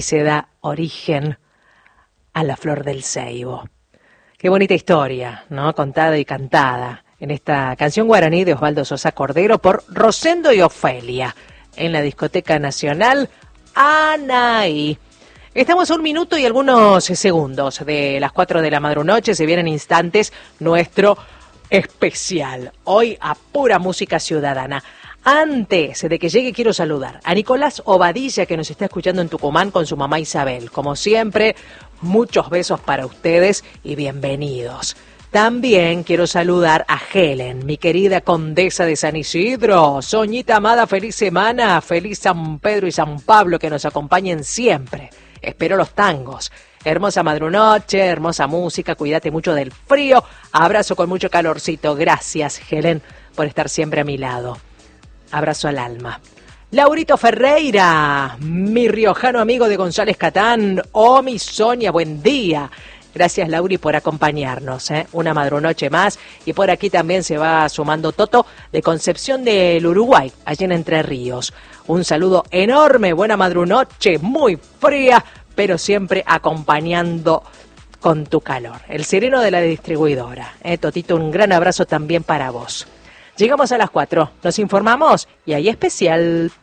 se da origen a la flor del ceibo. Qué bonita historia, ¿no? Contada y cantada en esta canción guaraní de Osvaldo Sosa Cordero por Rosendo y Ofelia en la Discoteca Nacional Anaí. Estamos a 1 minuto y algunos segundos de las 4 de la madrunoche. Se vienen instantes nuestro especial. Hoy a pura música ciudadana. Antes de que llegue quiero saludar a Nicolás Obadilla, que nos está escuchando en Tucumán con su mamá Isabel. Como siempre, muchos besos para ustedes y bienvenidos. También quiero saludar a Helen, mi querida condesa de San Isidro. Soñita amada, feliz semana, feliz San Pedro y San Pablo, que nos acompañen siempre. Espero los tangos. Hermosa madrunoche, hermosa música, cuídate mucho del frío. Abrazo con mucho calorcito. Gracias, Helen, por estar siempre a mi lado. Abrazo al alma. Laurito Ferreira, mi riojano amigo de González Catán. Oh, mi Sonia, buen día. Gracias, Lauri, por acompañarnos, una madrunoche más. Y por aquí también se va sumando Toto de Concepción del Uruguay, allí en Entre Ríos. Un saludo enorme, buena madrunoche, muy fría, pero siempre acompañando con tu calor. El sereno de la distribuidora. Totito, un gran abrazo también para vos. Llegamos a las 4, nos informamos y hay especial.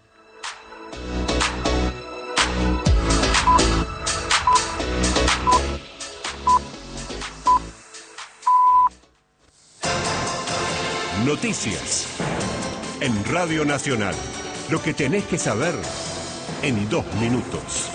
Noticias en Radio Nacional. Lo que tenés que saber en 2 minutos.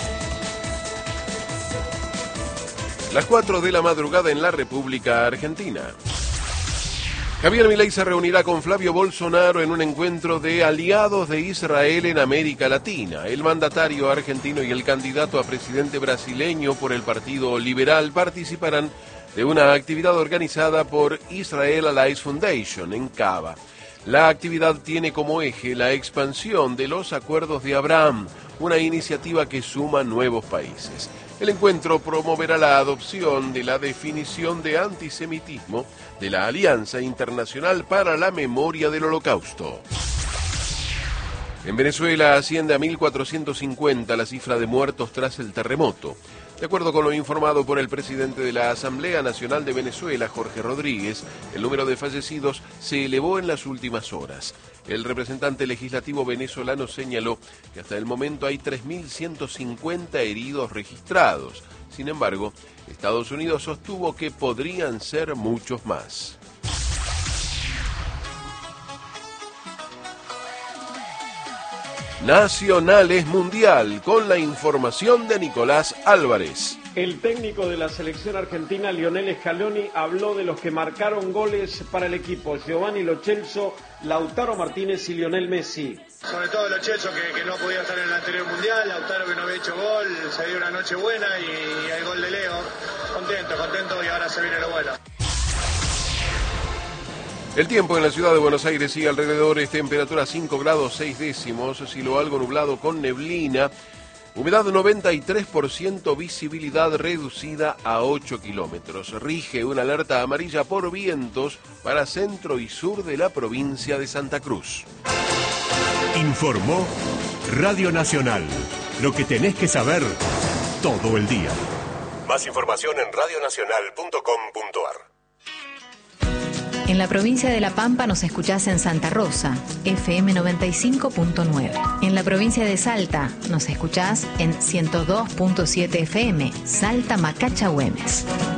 Las 4 de la madrugada en la República Argentina. Javier Milei se reunirá con Flavio Bolsonaro en un encuentro de aliados de Israel en América Latina. El mandatario argentino y el candidato a presidente brasileño por el Partido Liberal participarán de una actividad organizada por Israel Allies Foundation en Cava. La actividad tiene como eje la expansión de los Acuerdos de Abraham, una iniciativa que suma nuevos países. El encuentro promoverá la adopción de la definición de antisemitismo de la Alianza Internacional para la Memoria del Holocausto. En Venezuela asciende a 1.450 la cifra de muertos tras el terremoto. De acuerdo con lo informado por el presidente de la Asamblea Nacional de Venezuela, Jorge Rodríguez, el número de fallecidos se elevó en las últimas horas. El representante legislativo venezolano señaló que hasta el momento hay 3.150 heridos registrados. Sin embargo, Estados Unidos sostuvo que podrían ser muchos más. Nacionales Mundial, con la información de Nicolás Álvarez. El técnico de la selección argentina, Lionel Scaloni, habló de los que marcaron goles para el equipo: Giovanni Lo Celso, Lautaro Martínez y Lionel Messi. Sobre todo Lo Celso, que no podía estar en el anterior mundial, Lautaro, que no había hecho gol, se dio una noche buena, y el gol de Leo. Contento, y ahora se viene lo bueno. El tiempo en la ciudad de Buenos Aires sigue alrededor, temperatura 5 grados 6 décimos, cielo algo nublado con neblina, humedad 93%, visibilidad reducida a 8 kilómetros. Rige una alerta amarilla por vientos para centro y sur de la provincia de Santa Cruz. Informó Radio Nacional. Lo que tenés que saber todo el día. Más información en radionacional.com.ar. En la provincia de La Pampa nos escuchás en Santa Rosa, FM 95.9. En la provincia de Salta nos escuchás en 102.7 FM, Salta Macacha Güemes.